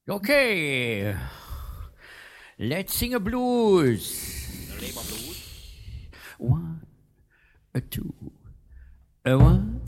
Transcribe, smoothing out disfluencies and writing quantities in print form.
Okay, let's sing a blues. Labor Blues. One, a two, a one.